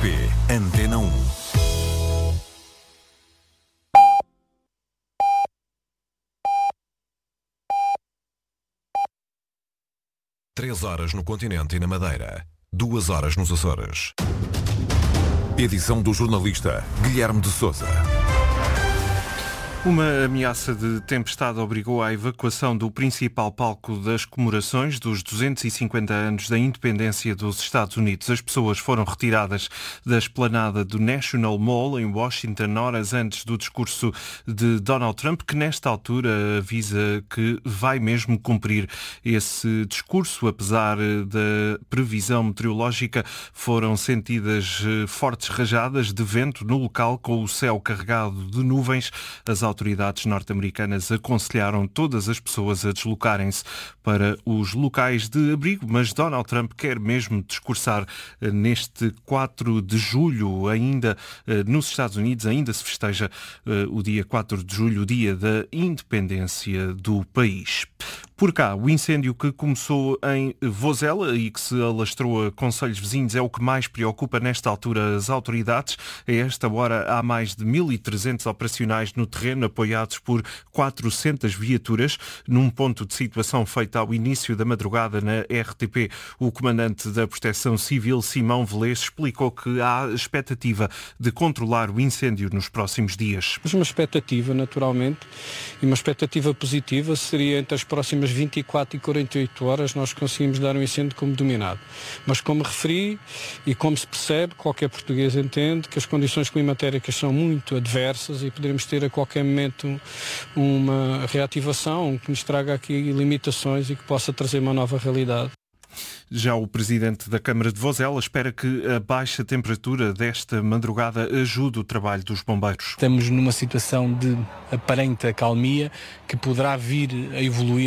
RTP Antena 1. Três horas no continente e na Madeira. 2 horas nos Açores. Edição do jornalista Guilherme de Sousa. Uma ameaça de tempestade obrigou à evacuação do principal palco das comemorações dos 250 anos da independência dos Estados Unidos. As pessoas foram retiradas da esplanada do National Mall em Washington horas antes do discurso de Donald Trump, que nesta altura avisa que vai mesmo cumprir esse discurso. Apesar da previsão meteorológica, foram sentidas fortes rajadas de vento no local, com o céu carregado de nuvens. As autoridades norte-americanas aconselharam todas as pessoas a deslocarem-se para os locais de abrigo, mas Donald Trump quer mesmo discursar neste 4 de julho, ainda nos Estados Unidos, ainda se festeja o dia 4 de julho, o dia da independência do país. Por cá, o incêndio que começou em Vozela e que se alastrou a concelhos vizinhos é o que mais preocupa nesta altura as autoridades. A esta hora há mais de 1.300 operacionais no terreno, apoiados por 400 viaturas. Num ponto de situação feito ao início da madrugada na RTP, o comandante da Proteção Civil, Simão Velez, explicou que há expectativa de controlar o incêndio nos próximos dias. Mas uma expectativa, naturalmente, e uma expectativa positiva seria entre as próximas 24 e 48 horas nós conseguimos dar um incêndio como dominado. Mas como referi e como se percebe, qualquer português entende que as condições climatéricas são muito adversas e poderemos ter a qualquer momento uma reativação que nos traga aqui limitações e que possa trazer uma nova realidade. Já o presidente da Câmara de Vozela espera que a baixa temperatura desta madrugada ajude o trabalho dos bombeiros. Estamos numa situação de aparente acalmia que poderá vir a evoluir